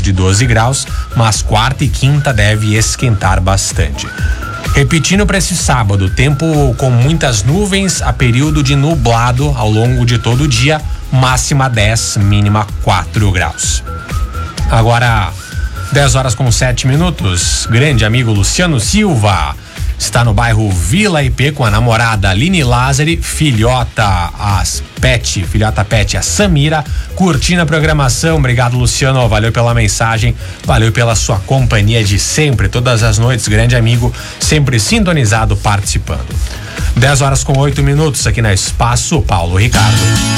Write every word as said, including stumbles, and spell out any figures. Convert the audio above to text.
de doze graus, mas quarta e quinta deve esquentar bastante. Repetindo para esse sábado, tempo com muitas nuvens a período de nublado ao longo de todo o dia, máxima dez, mínima quatro graus. Agora, dez horas com sete minutos, grande amigo Luciano Silva está no bairro Vila I P com a namorada Aline Lázari, filhota as Pet, filhota Pet, a Samira, curtindo a programação. Obrigado, Luciano, valeu pela mensagem, valeu pela sua companhia de sempre, todas as noites, grande amigo, sempre sintonizado, participando. dez horas com oito minutos aqui na Espaço Paulo Ricardo.